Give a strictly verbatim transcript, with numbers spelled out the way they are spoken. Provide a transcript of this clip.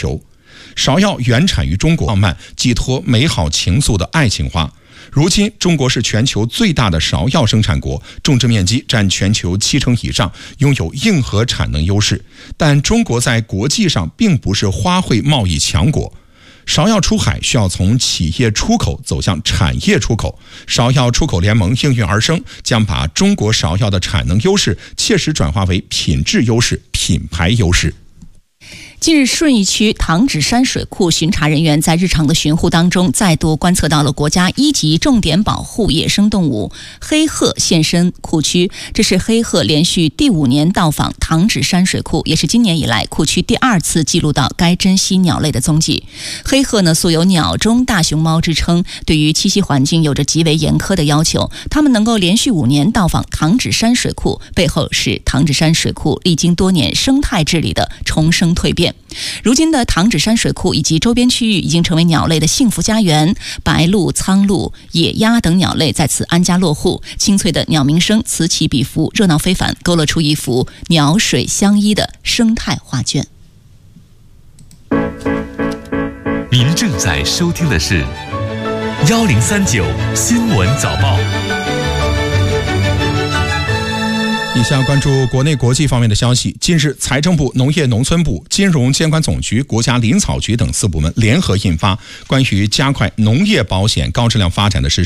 球。芍药原产于中国，浪漫寄托美好情愫的爱情花。如今，中国是全球最大的芍药生产国，种植面积占全球七成以上，拥有硬核产能优势。但中国在国际上并不是花卉贸易强国。芍药出海需要从企业出口走向产业出口，芍药出口联盟应运而生，将把中国芍药的产能优势切实转化为品质优势、品牌优势。 近日，顺义区唐止山水库巡查人员在日常的巡护当中，再度观测到了国家一级重点保护野生动物黑鹤现身库区。这是黑鹤连续第五年到访唐止山水库，也是今年以来库区第二次记录到该珍稀鸟类的踪迹。黑鹤呢，素有鸟中大熊猫之称，对于栖息环境有着极为严苛的要求。它们能够连续五年到访唐止山水库，背后是唐止山水库历经多年生态治理的重生蜕变。如今的唐止山水库以及周边区域已经成为鸟类的幸福家园，白鹭、苍鹭、野鸭等鸟类在此安家落户，清脆的鸟鸣声此起彼伏，热闹非凡，勾勒出一幅鸟水相依的生态画卷。 您正在收听的是幺零三九新闻早报。 以下关注国内国际方面的消息。近日，财政部、农业农村部、金融监管总局、国家林草局等四部门联合印发关于加快农业保险高质量发展的实施